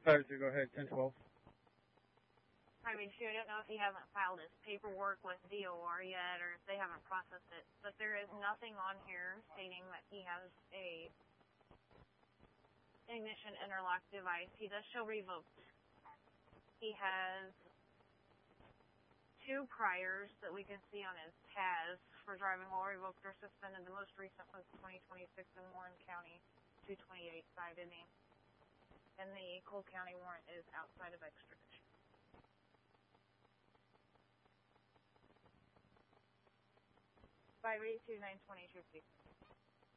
5-2, go ahead, 10-12. I mean, shoot, I don't know if he hasn't filed his paperwork with DOR yet or if they haven't processed it, but there is nothing on here stating that he has a ignition interlock device. He does show revoked. He has 2 priors that we can see on his TAS for driving while revoked or suspended. The most recent was 2026 in Warren County, 228 cited him. And the Cole County warrant is outside of extradition. By 82922.